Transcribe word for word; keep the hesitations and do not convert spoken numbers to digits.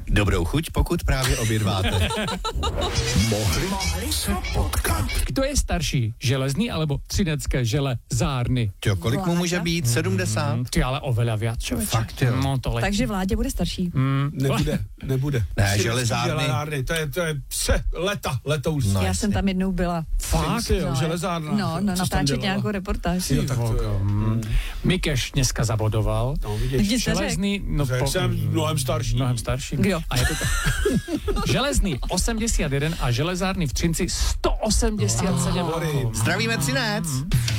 Dobrou chuť, pokud právě obědváte. Mohli, mohli se potkat. Kdo je starší, železný alebo třinecké železárny? Jo, kolik mu může být? sedmdesát? Mm, ty ale oveľa viac, člověče. Fakt jo. No to letí. Takže Vládě bude starší. Mm, Nebude, nebude. Ne, železárny. železárny. To je, to je pse, leta, letouš. No, Já jasně. jsem tam jednou byla. Fakt, jo, No, železárna. No, no, Co jsi tam natáčet dělala? nějakou reportáž. Jo, tak to jo. Mm. Mikeš dneska zabodoval. No, vidíš. Nic neřek. Železný, no Řekl jsem mnohem starší. Mnohem starší. Kdo? A je to tak. Železný osmdesát jedna a železárny v Třinci sto osmdesát sedm. Hovorím. Zdravíme Třinec.